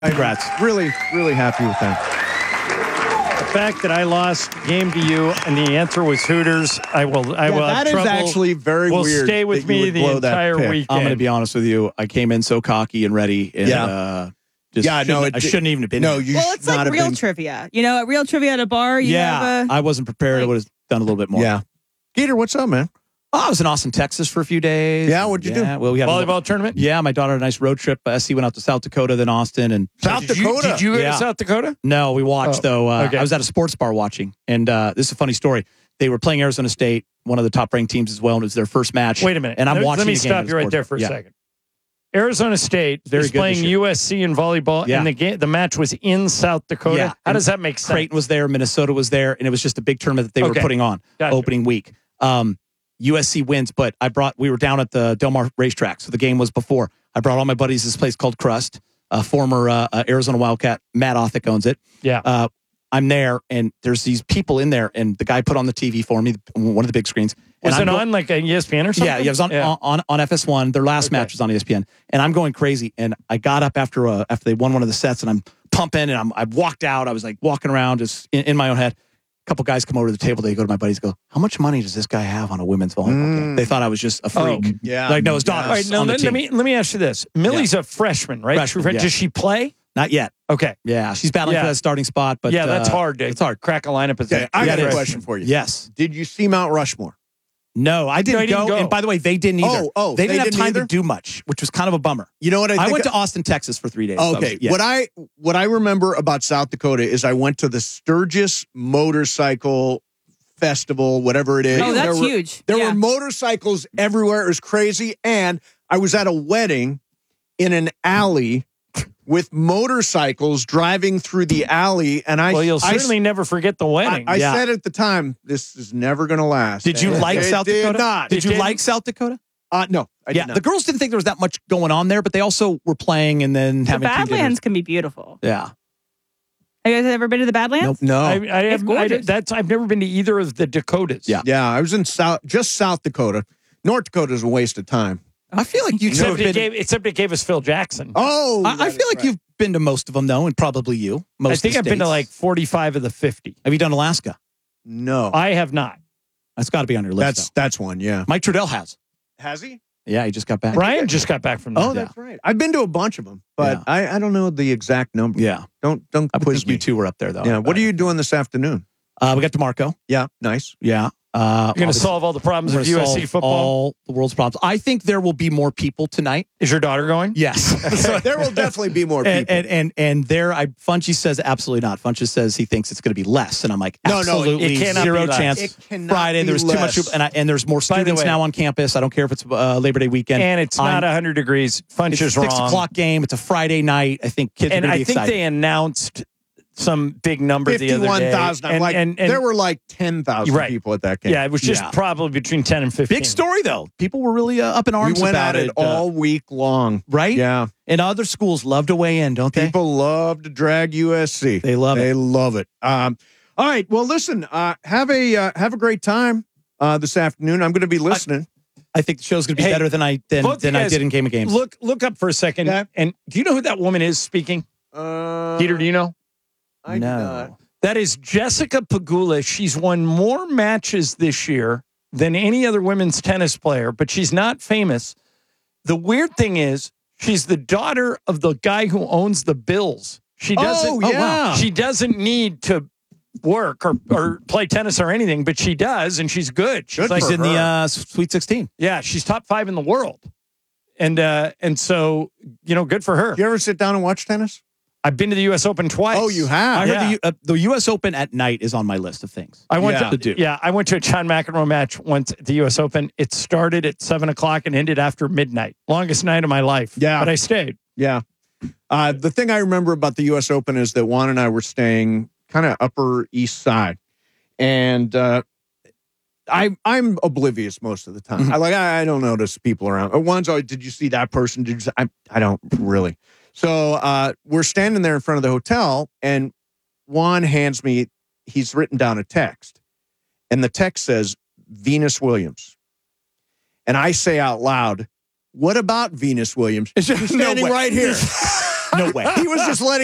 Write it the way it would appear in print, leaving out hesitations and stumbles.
Congrats. Really, really happy with that. The fact that I lost game to you and the answer was Hooters, I will That have is trouble. actually very will weird. stay with that you me would the blow that entire pick. weekend. I'm going to be honest with you. I came in so cocky and ready. And, I shouldn't even have been No, here. you Well, it's not like have real been. trivia. At real trivia at a bar, you have a... I wasn't prepared. I would have done a little bit more. Yeah. Gator, what's up, man? Oh, I was in Austin, Texas for a few days. Yeah, what'd you do? Well, we had Volleyball tournament? Yeah, my daughter had a nice road trip. SC went out to South Dakota, then Austin, and South Dakota. Did you go Yeah. to South Dakota? no, we watched though. okay. I was at a sports bar watching, and this is a funny story. They were playing Arizona State, one of the top ranked teams as well, and it was their first match. Wait a minute. And I'm watching. Let me the game stop at you right sports there bar. for a Yeah. second. Arizona State Very is good playing this year. USC in volleyball, Yeah. and the match was in South Dakota. Yeah. How does that make sense? Creighton was there, Minnesota was there, and it was just a big tournament that they were Okay. putting on Gotcha. opening week. USC wins, but we were down at the Del Mar racetrack, so the game was before. I brought all my buddies to this place called Crust, former Arizona Wildcat. Matt Othick owns it. Yeah. I'm there, and there's these people in there, and the guy put on the TV for me, one of the big screens. Was and it on like an ESPN or something? Yeah, it was on FS1. Their last match was on ESPN, and I'm going crazy. And I got up after they won one of the sets, and I'm pumping, and I walked out. I was like walking around just in my own head. A couple guys come over to the table. They go to my buddies, go, "How much money does this guy have on a women's volleyball game?" They thought I was just a freak. yeah. Like no, his daughter. All right, now let me ask you this. Millie's a freshman, right? Freshman, yeah. Does she play? Not yet. Okay. Yeah, she's battling Yeah. for that starting spot, but yeah, that's hard. It's hard. Crack a lineup. Okay, I got Yeah, a it is. question for you. Yes. Did you see Mount Rushmore? No, I didn't, I didn't go. And by the way, they didn't either. They didn't have time either? to do much, which was kind of a bummer. You know what I think? I went to Austin, Texas for 3 days. Okay. So What I remember about South Dakota is I went to the Sturgis Motorcycle Festival, whatever it is. Oh, that's There were- huge. There Yeah. were motorcycles everywhere. It was crazy. And I was at a wedding in an alley with motorcycles driving through the alley. And Well, you'll certainly never forget the wedding. I said at the time, this is never going to last. Did you And like it South did Dakota? Not. Did you didn't? like South Dakota? No, I did not. The girls didn't think there was that much going on there, but they also were playing and then The having team dinners. Badlands can be beautiful. Yeah. Have you guys ever been to the Badlands? No. I've gorgeous. never been to either of the Dakotas. Yeah. Yeah, I was in South Dakota. North Dakota is a waste of time. I feel like you two have Except it gave us Phil Jackson. Oh, I feel like you've been to most of them, though, and probably you. Most I think of the I've been to states. like 45 of the 50. Have you done Alaska? no. I have not. That's got to be on your list. That's one. Yeah. Mike Trudell has. Has he? Yeah, he just got back. Brian just got back from there. Oh, that's right. I've been to a bunch of them, but I don't know the exact number. Yeah. Don't I would quiz think me. you two were up there, though. Yeah. What are you doing this afternoon? We got DeMarco. Yeah. Nice. Yeah. You're going to solve all the problems of USC football? All the world's problems. I think there will be more people tonight. Is your daughter going? Yes. So there will definitely be more people. And there, Funchie says absolutely not. Funchie says he thinks it's going to be less, and I'm like, No, absolutely it cannot zero be less. chance. It cannot Friday, be there's too much, less. and there's more By the students way- now on campus. I don't care if it's Labor Day weekend, And it's not 100 degrees. Funch It's is a wrong. 6 o'clock game. It's a Friday night. I think kids are And going to I be think excited. they announced some big number the other day. 51,000. I'm like, and there were like 10,000 Right. people at that game. yeah, it was just probably between 10 and 15. Big story though. People were really up in We arms went about at it all week long. right? Yeah. And other schools love to weigh in, don't they? People love to drag USC. They love it. They love it. All right. Well, listen. Have a great time this afternoon. I'm going to be listening. I think the show's going to be Hey, better than I both you I guys did in Game of Games. Look up for a second. Okay. And do you know who that woman is speaking? Peter, do you know? I do not. That is Jessica Pegula. She's won more matches this year than any other women's tennis player, but she's not famous. The weird thing is, she's the daughter of the guy who owns the Bills. She doesn't. Oh, yeah. She doesn't need to work or play tennis or anything, but she does, and she's good. She's Good like, She's for in her. the Sweet 16. yeah, she's top 5 in the world, and so good for her. Do you ever sit down and watch tennis? I've been to the U.S. Open twice. Oh, you have? I heard the U.S. Open at night is on my list of things. I went Yeah. to do. I went to a John McEnroe match once at the U.S. Open. It started at 7:00 and ended after midnight. Longest night of my life. Yeah. But I stayed. Yeah. The thing I remember about the U.S. Open is that Juan and I were staying kind of Upper East Side, and I'm oblivious most of the time. Mhm. I don't notice people around. Juan's always, did you see that person? Did you? I don't really. So we're standing there in front of the hotel, and Juan hands me. He's written down a text, and the text says Venus Williams, and I say out loud, "What about Venus Williams?" She's standing way. right here. No way. He was just letting